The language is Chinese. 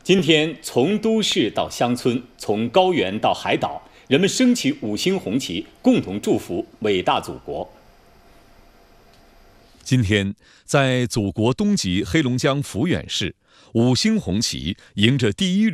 今天，从都市到乡村，从高原到海岛，人们升起5星红旗，共同祝福伟大祖国。 今天，在祖国东极黑龙江抚远市，5星红旗迎着第一缕